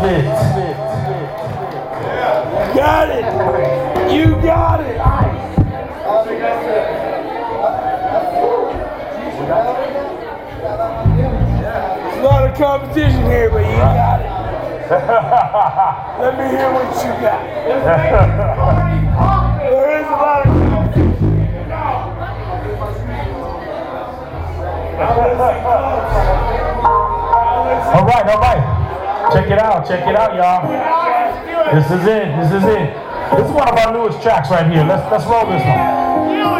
it. Got it. You got it. There's a lot of competition here, but you got it. Let me hear what you got. There is a lot of competition. All right. Check it out, y'all. This is it. This is one of our newest tracks right here. Let's roll this one.